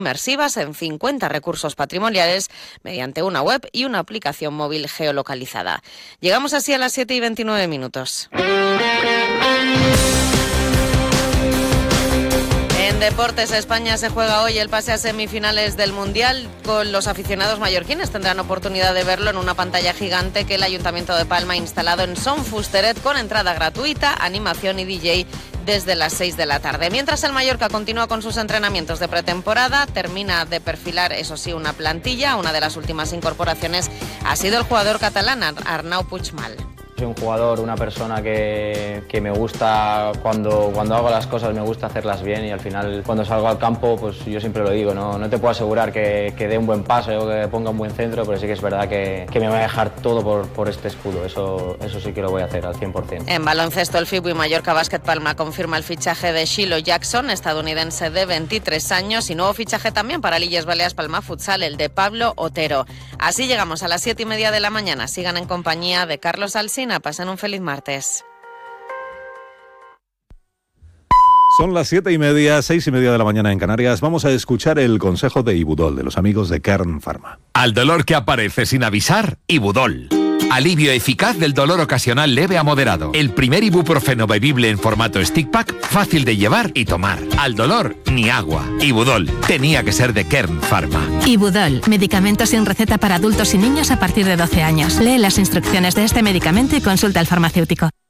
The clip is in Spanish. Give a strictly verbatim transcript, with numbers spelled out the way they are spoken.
inmersivas en cincuenta recursos patrimoniales mediante una web y una aplicación móvil geolocalizada. Llegamos así a las siete y veintinueve minutos. En Deportes, España se juega hoy el pase a semifinales del Mundial. Con los aficionados mallorquines tendrán oportunidad de verlo en una pantalla gigante que el Ayuntamiento de Palma ha instalado en Son Fusteret, con entrada gratuita, animación y D J desde las seis de la tarde. Mientras el Mallorca continúa con sus entrenamientos de pretemporada, termina de perfilar, eso sí, una plantilla. Una de las últimas incorporaciones ha sido el jugador catalán Arnau Puigmal. Soy un jugador, una persona que, que me gusta, cuando, cuando hago las cosas me gusta hacerlas bien, y al final cuando salgo al campo, pues yo siempre lo digo, no, no te puedo asegurar que, que dé un buen pase o que ponga un buen centro, pero sí que es verdad que, que me voy a dejar todo por, por este escudo, eso, eso sí que lo voy a hacer al cien por ciento. En baloncesto, el FIBU y Mallorca Basket Palma confirma el fichaje de Shiloh Jackson, estadounidense de veintitrés años, y nuevo fichaje también para Illes Balears Palma Futsal, el de Pablo Otero. Así llegamos a las siete y media de la mañana. Sigan en compañía de Carlos Alsina. Pasen un feliz martes. Son las siete y media, seis y media de la mañana en Canarias. Vamos a escuchar el consejo de Ibudol, de los amigos de Kern Pharma. Al dolor que aparece sin avisar, Ibudol. Alivio eficaz del dolor ocasional leve a moderado. El primer ibuprofeno bebible en formato stick pack, fácil de llevar y tomar. Al dolor, ni agua. Ibudol. Tenía que ser de Kern Pharma. Ibudol. Medicamento sin receta para adultos y niños a partir de doce años. Lee las instrucciones de este medicamento y consulta al farmacéutico.